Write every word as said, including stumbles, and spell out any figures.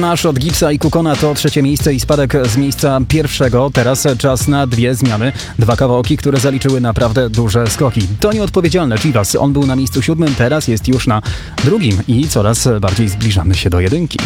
Masz od Gipsa i Kukona to trzecie miejsce i spadek z miejsca pierwszego. Teraz czas na dwie zmiany. Dwa kawałki, które zaliczyły naprawdę duże skoki. To nieodpowiedzialne Chivas. On był na miejscu siódmym, teraz jest już na drugim i coraz bardziej zbliżamy się do jedynki.